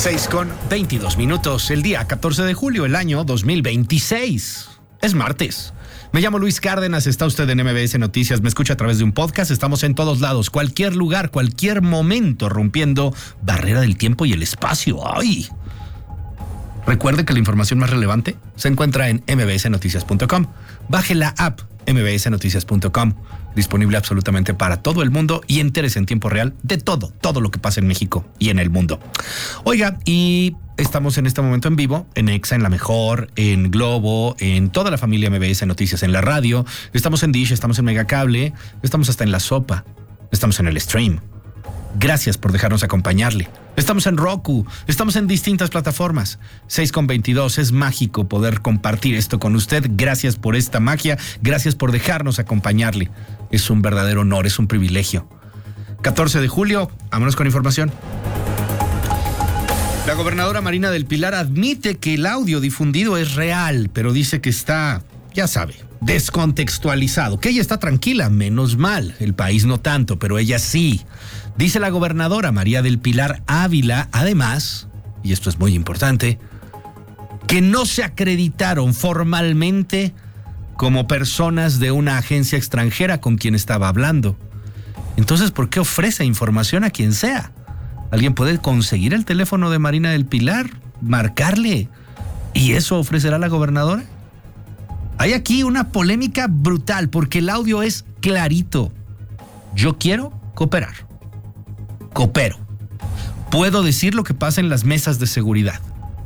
6:22, el día 14 de julio, el año 2026. Es martes. Me llamo Luis Cárdenas, está usted en MBS Noticias, me escucha a través de un podcast, estamos en todos lados, cualquier lugar, cualquier momento, rompiendo barrera del tiempo y el espacio. ¡Ay! Recuerde que la información más relevante se encuentra en mbsnoticias.com. Baje la app mbsnoticias.com, disponible absolutamente para todo el mundo y entérese en tiempo real de todo lo que pasa en México y en el mundo. Oiga, y estamos en este momento en vivo, en Exa, en La Mejor, en Globo, en toda la familia MBS Noticias, en la radio, estamos en Dish, estamos en Megacable, estamos hasta en La Sopa, estamos en el stream. Gracias por dejarnos acompañarle. Estamos en Roku, estamos en distintas plataformas. 6:22, es mágico poder compartir esto con usted. Gracias por esta magia, gracias por dejarnos acompañarle. Es un verdadero honor, es un privilegio. 14 de julio, vámonos con información. La gobernadora Marina del Pilar admite que el audio difundido es real, pero dice que está, ya sabe, descontextualizado, que ella está tranquila, menos mal, el país no tanto, pero ella sí. Dice la gobernadora María del Pilar Ávila, además, y esto es muy importante, que no se acreditaron formalmente como personas de una agencia extranjera con quien estaba hablando. Entonces, ¿por qué ofrece información a quien sea? ¿Alguien puede conseguir el teléfono de Marina del Pilar, marcarle, y eso ofrecerá la gobernadora? Hay aquí una polémica brutal porque el audio es clarito. Yo quiero cooperar. Coopero. Puedo decir lo que pasa en las mesas de seguridad.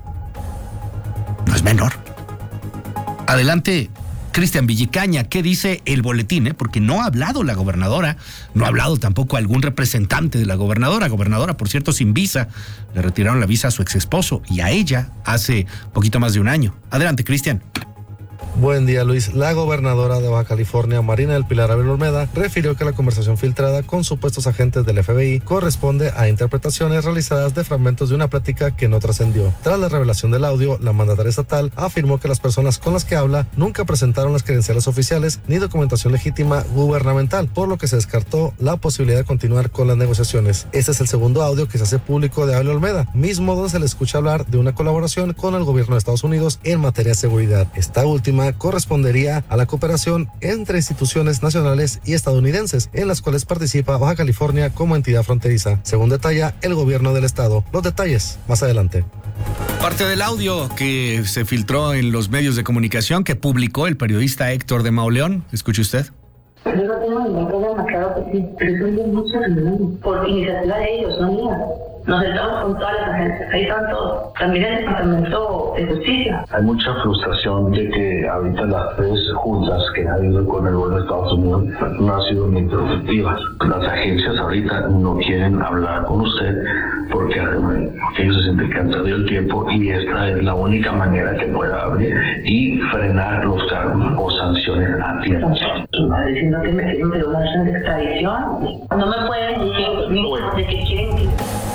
No es menor. Adelante, Cristian Villicaña, ¿qué dice el boletín? Porque no ha hablado la gobernadora, no ha hablado tampoco algún representante de la gobernadora. Gobernadora, por cierto, sin visa. Le retiraron la visa a su ex esposo y a ella hace poquito más de un año. Adelante, Cristian. Buen día, Luis. La gobernadora de Baja California, Marina del Pilar Ávila Olmeda, refirió que la conversación filtrada con supuestos agentes del FBI corresponde a interpretaciones realizadas de fragmentos de una plática que no trascendió. Tras la revelación del audio, la mandataria estatal afirmó que las personas con las que habla nunca presentaron las credenciales oficiales ni documentación legítima gubernamental, por lo que se descartó la posibilidad de continuar con las negociaciones. Este es el segundo audio que se hace público de Ávila Olmeda, mismo donde se le escucha hablar de una colaboración con el gobierno de Estados Unidos en materia de seguridad. Esta última correspondería a la cooperación entre instituciones nacionales y estadounidenses, en las cuales participa Baja California como entidad fronteriza, según detalla el gobierno del estado. Los detalles más adelante. Parte del audio que se filtró en los medios de comunicación que publicó el periodista Héctor de Mauleón. Escuche usted. Yo no tengo ningún problema, claro que sí, pero son de muchas reuniones por iniciativa de ellos, no mía. Nos sentamos con todas las agencias, ahí están todos, también el Departamento de Justicia. Hay mucha frustración de que ahorita las tres juntas que ha habido con el gobierno de Estados Unidos no han sido muy productivas. Las agencias ahorita no quieren hablar con usted porque ellos se sienten que han perdido el tiempo y esta es la única manera que pueda abrir y frenar los cargos o sanciones a tiempo. Diciendo que me quieren pedir una orden de extradición, no me pueden decir de que quieren.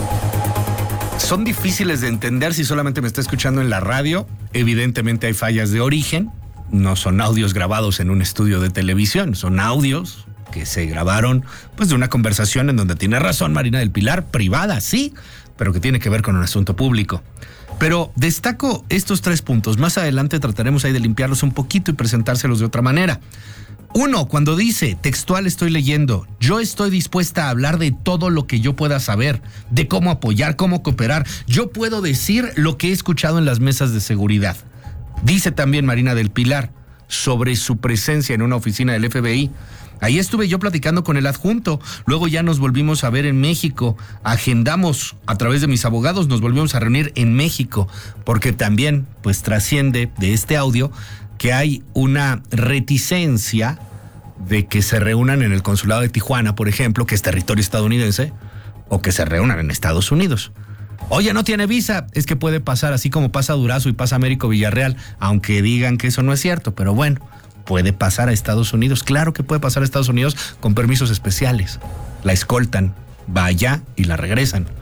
Son difíciles de entender si solamente me está escuchando en la radio. Evidentemente hay fallas de origen. No son audios grabados en un estudio de televisión. Son audios que se grabaron pues de una conversación en donde tiene razón Marina del Pilar, privada, sí, pero que tiene que ver con un asunto público. Pero destaco estos 3 puntos. Más adelante trataremos ahí de limpiarlos un poquito y presentárselos de otra manera. 1, cuando dice, textual estoy leyendo, yo estoy dispuesta a hablar de todo lo que yo pueda saber, de cómo apoyar, cómo cooperar. Yo puedo decir lo que he escuchado en las mesas de seguridad. Dice también Marina del Pilar sobre su presencia en una oficina del FBI. Ahí estuve yo platicando con el adjunto, luego ya nos volvimos a ver en México, agendamos a través de mis abogados, nos volvimos a reunir en México, porque también pues trasciende de este audio que hay una reticencia de que se reúnan en el consulado de Tijuana, por ejemplo, que es territorio estadounidense, o que se reúnan en Estados Unidos. Oye, no tiene visa, es que puede pasar así como pasa Durazo y pasa Américo Villarreal, aunque digan que eso no es cierto, pero bueno, puede pasar a Estados Unidos, claro que puede pasar a Estados Unidos con permisos especiales. La escoltan, va allá y la regresan.